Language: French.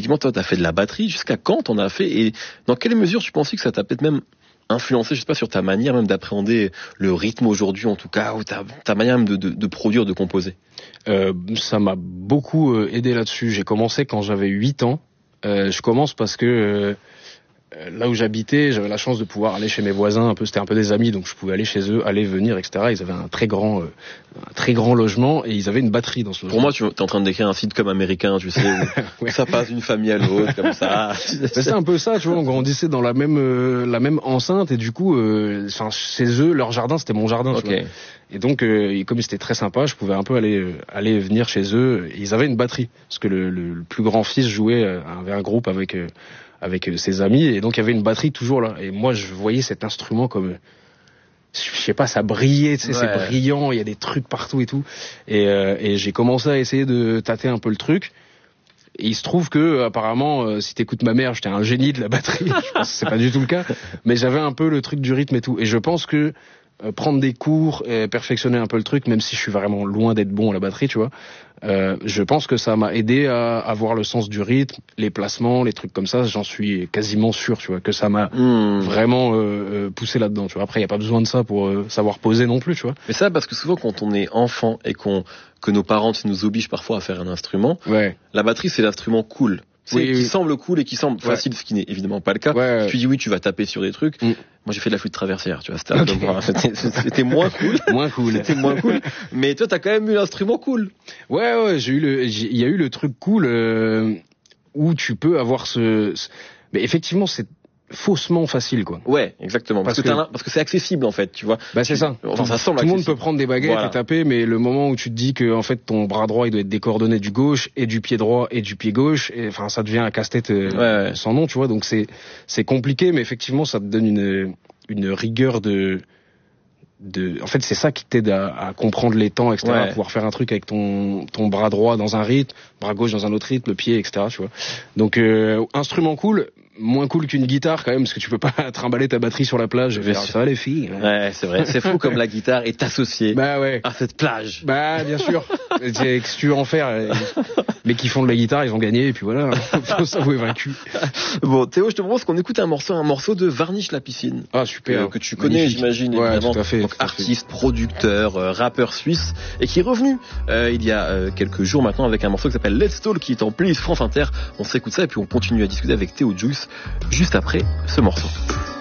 effectivement, toi, t'as fait de la batterie. Jusqu'à quand t'en as fait? Et dans quelle mesure tu pensais que ça t'a peut-être même influencé, je sais pas, sur ta manière même d'appréhender le rythme aujourd'hui, en tout cas, ou ta manière même de produire, de composer? Ça m'a beaucoup aidé là-dessus. J'ai commencé quand j'avais 8 ans. Je commence parce que là où j'habitais, j'avais la chance de pouvoir aller chez mes voisins, c'était un peu des amis, donc je pouvais aller chez eux, aller, venir, etc. Ils avaient un très grand logement et ils avaient une batterie dans ce logement. Pour moi, tu es en train de décrire un sitcom américain, tu sais, où Ouais. ça passe d'une famille à l'autre, comme ça. C'est un peu ça, tu vois, on grandissait dans la même enceinte et du coup, chez eux, leur jardin, c'était mon jardin, tu vois. Et donc, comme c'était très sympa, je pouvais un peu aller venir chez eux. Et ils avaient une batterie, parce que le plus grand fils jouait, avait un groupe avec ses amis, et donc il y avait une batterie toujours là. Et moi, je voyais cet instrument comme, je sais pas, ça brillait, tu sais, c'est brillant, il y a des trucs partout et tout. Et j'ai commencé à essayer de tâter un peu le truc. Et il se trouve que, apparemment, si t'écoutes ma mère, j'étais un génie de la batterie. Je pense que c'est pas du tout le cas. Mais j'avais un peu le truc du rythme et tout. Et je pense que prendre des cours et perfectionner un peu le truc, même si je suis vraiment loin d'être bon à la batterie, tu vois, je pense que ça m'a aidé à avoir le sens du rythme, les placements, les trucs comme ça. J'en suis quasiment sûr, tu vois, que ça m'a vraiment poussé là-dedans, tu vois. Après, il y a pas besoin de ça pour savoir poser non plus, tu vois. Mais ça, parce que souvent, quand on est enfant et que nos parents nous obligent parfois à faire un instrument, la batterie, c'est l'instrument cool. Qui semble cool et qui semble facile, ce qui n'est évidemment pas le cas. Tu dis oui, tu vas taper sur des trucs. Moi, j'ai fait de la flûte traversière, tu vois. C'était moins cool. C'était moins cool. Mais toi, t'as quand même eu l'instrument cool. Ouais, il y a eu le truc cool, où tu peux avoir mais effectivement, c'est faussement facile, quoi. Ouais, exactement. Parce que c'est accessible, en fait, tu vois. Bah, c'est ça. Enfin, ça semble tout le monde peut prendre des baguettes et taper, mais le moment où tu te dis que, en fait, ton bras droit, il doit être décoordonné du gauche et du pied droit et du pied gauche, et enfin, ça devient un casse-tête sans nom, tu vois. Donc c'est compliqué, mais effectivement, ça te donne une rigueur en fait, c'est ça qui t'aide à comprendre les temps, etc., à pouvoir faire un truc avec ton bras droit dans un rythme, bras gauche dans un autre rythme, le pied, etc., tu vois. Donc, instrument cool, moins cool qu'une guitare quand même, parce que tu peux pas trimballer ta batterie sur la plage et faire ça va les filles. Ouais, c'est vrai. C'est fou comme la guitare est associée à cette plage. Bah, bien sûr. Qu'est-ce que tu veux en faire? Les qui font de la guitare, ils ont gagné, et puis voilà. Faut s'avouer vaincu. Bon, Théo, je te propose qu'on écoute un morceau de Varnish la piscine. Ah, super. Que tu connais, j'imagine, évidemment. Tout à fait. Donc, artiste, producteur, rappeur suisse, et qui est revenu, il y a quelques jours maintenant avec un morceau qui s'appelle Let's Talk, qui est en playlist France Inter. On s'écoute ça, et puis on continue à discuter avec Théo Juice juste après ce morceau.